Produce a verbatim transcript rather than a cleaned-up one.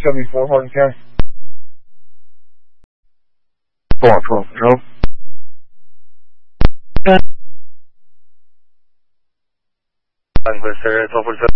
seventy-four, Hardin County. four twelve Control. Southwest area, twelve forty-seven.